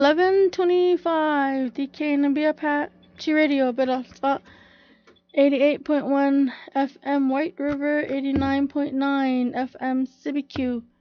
11:25 DK Nabia Apache Radio, Beta Spot 88.1 FM White River, 89.9 FM CBQ.